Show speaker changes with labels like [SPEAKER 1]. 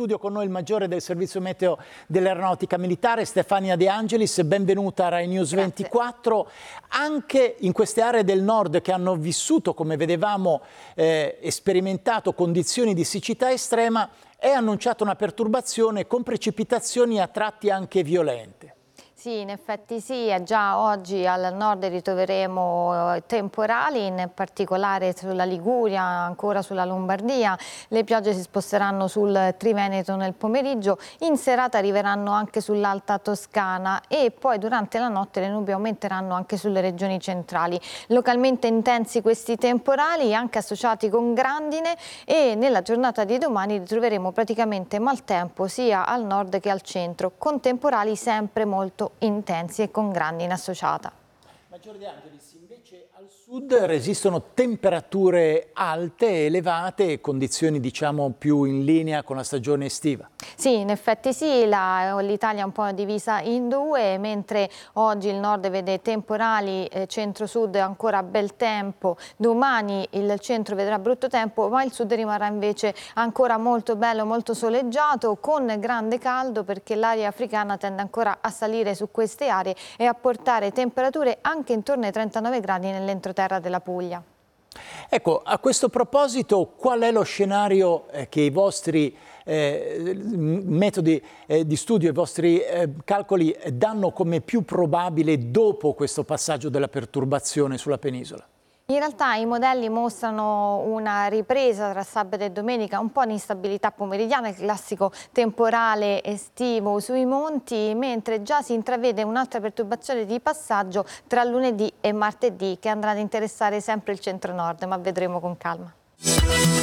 [SPEAKER 1] studio con noi il maggiore del servizio meteo dell'Aeronautica Militare, Stefania De Angelis. Benvenuta a Rai News 24. Anche in queste aree del nord che hanno vissuto, come vedevamo, e sperimentato condizioni di siccità estrema, è annunciata una perturbazione con precipitazioni a tratti anche violente.
[SPEAKER 2] Sì, in effetti sì, già oggi al nord ritroveremo temporali, in particolare sulla Liguria, ancora sulla Lombardia. Le piogge si sposteranno sul Triveneto nel pomeriggio, in serata arriveranno anche sull'Alta Toscana e poi durante la notte le nubi aumenteranno anche sulle regioni centrali. Localmente intensi questi temporali, anche associati con grandine, e nella giornata di domani ritroveremo praticamente maltempo sia al nord che al centro, con temporali sempre molto intensi e con grandine associata.
[SPEAKER 1] Maggiore De Angelis, invece al sud resistono temperature alte, elevate e condizioni diciamo più in linea con la stagione estiva.
[SPEAKER 2] Sì, in effetti sì, l'Italia è un po' divisa in due, mentre oggi il nord vede temporali, centro-sud ancora bel tempo, domani il centro vedrà brutto tempo, ma il sud rimarrà invece ancora molto bello, molto soleggiato, con grande caldo perché l'aria africana tende ancora a salire su queste aree e a portare temperature anche intorno ai 39 gradi nell'entroterra della Puglia.
[SPEAKER 1] Ecco, a questo proposito, qual è lo scenario che i vostri metodi di studio, i vostri calcoli danno come più probabile dopo questo passaggio della perturbazione sulla penisola?
[SPEAKER 2] In realtà i modelli mostrano una ripresa tra sabato e domenica, un po' di instabilità pomeridiana, il classico temporale estivo sui monti, mentre già si intravede un'altra perturbazione di passaggio tra lunedì e martedì che andrà ad interessare sempre il centro-nord, ma vedremo con calma.